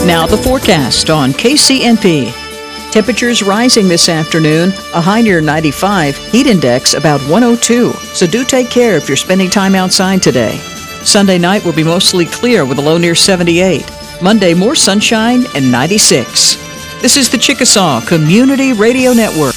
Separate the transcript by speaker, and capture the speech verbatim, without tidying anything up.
Speaker 1: Now the forecast on K C N P. Temperatures rising this afternoon, a high near ninety-five, heat index about one oh two. So do take care if you're spending time outside today. Sunday night will be mostly clear with a low near seventy-eight. Monday, more sunshine and ninety-six. This is the Chickasaw Community Radio Network.